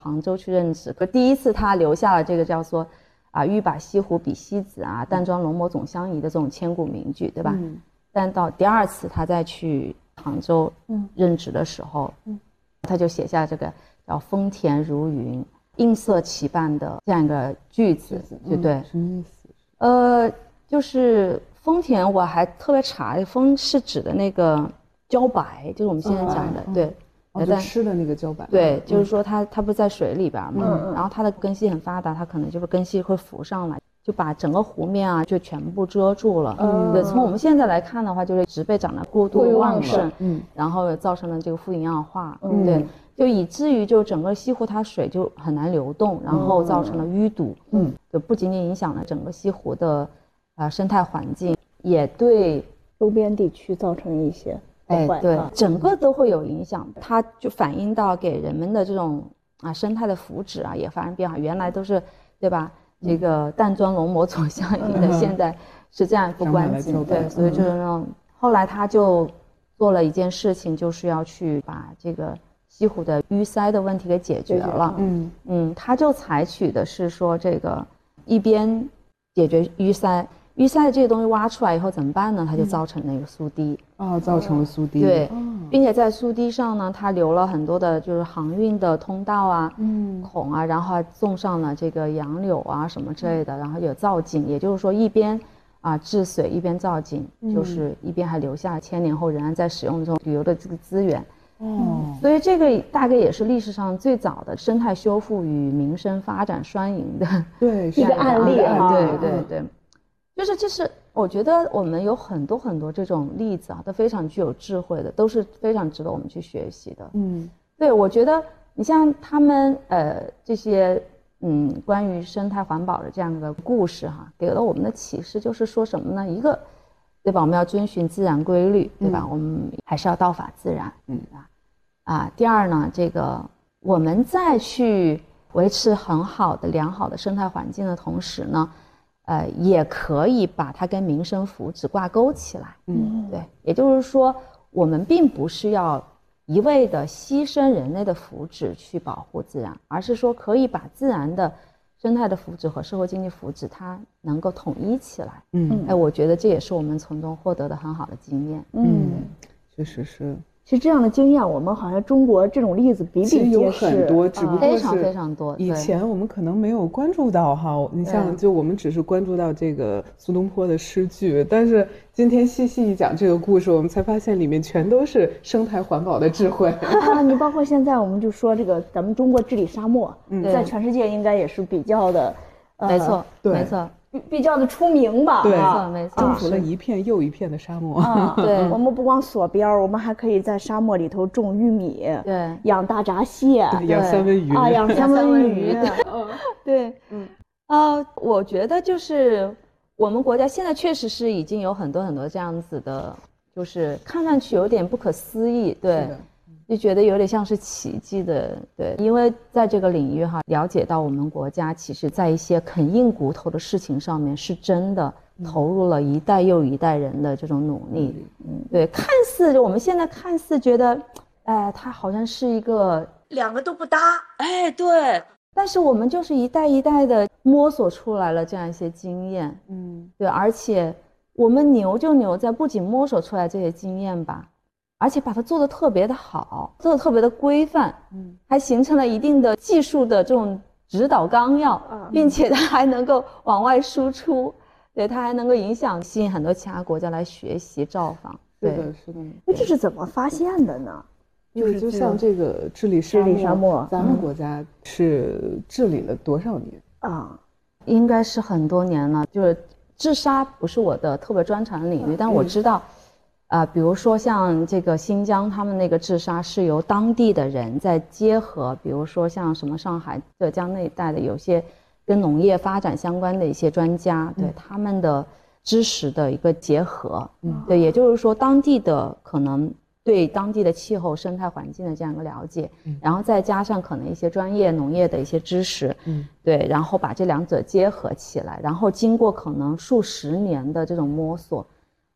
杭州去任职。可第一次他留下了这个叫做欲把西湖比西子啊，淡妆浓抹总相宜的这种千古名句，对吧？但到第二次他再去杭州任职的时候，他就写下这个叫丰田如云，映色齐伴的这样一个句子，对不对？ 什么意思？ 就是丰田，我还特别查，丰是指的那个茭白，就是我们现在讲的，对。 就吃的那个茭白。 对，就是说它不在水里边嘛，然后它的根系很发达，它可能就是根系会浮上来，就把整个湖面啊就全部遮住了。对，从我们现在来看的话，就是植被长得过度旺盛，然后造成了这个富营养化，对，就以至于就整个西湖它水就很难流动，然后造成了淤堵，就不仅仅影响了整个西湖的生态环境，也对周边地区造成一些。 对，整个都会有影响，它就反映到给人们的这种生态的福祉也发生变化。原来都是对吧？这个淡妆浓抹总相宜的，现在是这样一副关系。对，所以就是那种后来他就做了一件事情，就是要去把这个西湖的淤塞的问题给解决了。他就采取的是说这个一边解决淤塞的这些东西挖出来以后怎么办呢？它就造成那个苏堤造成了苏堤。 对，并且在苏堤上呢，它留了很多的就是航运的通道孔然后还种上了这个杨柳什么之类的，然后有造景，也就是说一边治水一边造景，就是一边还留下千年后仍然在使用这种旅游的这个资源。所以这个大概也是历史上最早的生态修复与民生发展双赢的一个案例对。就是这是我觉得我们有很多这种例子都非常具有智慧的，都是非常值得我们去学习的。对，我觉得你像他们这些关于生态环保的这样的故事给了我们的启示就是说什么呢？一个对吧，我们要遵循自然规律，对吧？我们还是要道法自然。第二呢，这个我们在去维持很好的良好的生态环境的同时呢，也可以把它跟民生福祉挂钩起来。对，也就是说我们并不是要一味的牺牲人类的福祉去保护自然，而是说可以把自然的生态的福祉和社会经济福祉它能够统一起来。我觉得这也是我们从中获得的很好的经验。 确实是。 其实这样的经验，我们好像中国这种例子比比皆是， 有很多，只不过是非常多。 以前我们可能没有关注到你像就我们只是关注到这个苏东坡的诗句，但是今天细细一讲这个故事，我们才发现里面全都是生态环保的智慧。 你包括现在我们就说这个咱们中国治理沙漠，在全世界应该也是比较的， 没错， 比较的出名吧？ 对， 没错， 征服了一片又一片的沙漠。 对， 我们不光锁标，我们还可以在沙漠里头种玉米， 对， 养大闸蟹， 养三文鱼养三文鱼。对， 我觉得就是我们国家现在确实是已经有很多这样子的，就是看上去有点不可思议，对。就觉得有点像是奇迹的，对，因为在这个领域了解到我们国家其实在一些啃硬骨头的事情上面是真的投入了一代又一代人的这种努力。对，看似我们现在看似觉得它好像是一个两个都不搭， 对，但是我们就是一代一代的摸索出来了这样一些经验。对，而且我们牛就牛在不仅摸索出来这些经验吧，而且把它做得特别的好，做得特别的规范，还形成了一定的技术的这种指导纲要，并且它还能够往外输出，对，它还能够吸引很多其他国家来学习造访。 是的，是的。 那这是怎么发现的呢？ 就像这个治理沙漠，咱们国家是治理了多少年应该是很多年了。就是治沙不是我的特别专长的领域，但我知道。比如说像这个新疆，他们那个治沙是由当地的人在结合，比如说像什么上海、浙江那一带的有些跟农业发展相关的一些专家，对他们的知识的一个结合，对，也就是说当地的可能对当地的气候、生态环境的这样一个了解，然后再加上可能一些专业农业的一些知识，对，然后把这两者结合起来，然后经过可能数十年的这种摸索。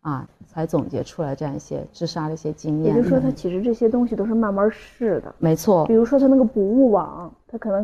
啊，才总结出来这样一些治沙的一些经验。 也就是说，它其实这些东西都是慢慢试的。 没错。 比如说它那个捕物网，它可能